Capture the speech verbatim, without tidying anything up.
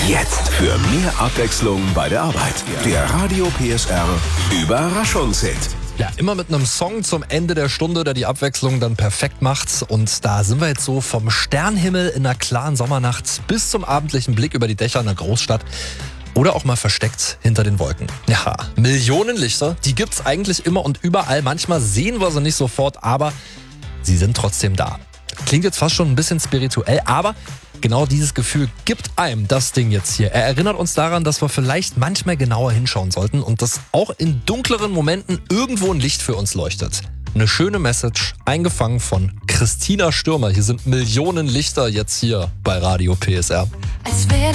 Jetzt für mehr Abwechslung bei der Arbeit. Der Radio P S R Überraschungshit. Ja, immer mit einem Song zum Ende der Stunde, der die Abwechslung dann perfekt macht. Und da sind wir jetzt so vom Sternhimmel in einer klaren Sommernacht bis zum abendlichen Blick über die Dächer einer Großstadt. Oder auch mal versteckt hinter den Wolken. Ja, Millionen Lichter, die gibt's eigentlich immer und überall. Manchmal sehen wir sie nicht sofort, aber sie sind trotzdem da. Klingt jetzt fast schon ein bisschen spirituell, aber genau dieses Gefühl gibt einem das Ding jetzt hier. Er erinnert uns daran, dass wir vielleicht manchmal genauer hinschauen sollten und dass auch in dunkleren Momenten irgendwo ein Licht für uns leuchtet. Eine schöne Message, eingefangen von Christina Stürmer. Hier sind Millionen Lichter jetzt hier bei Radio P S R. Als wäre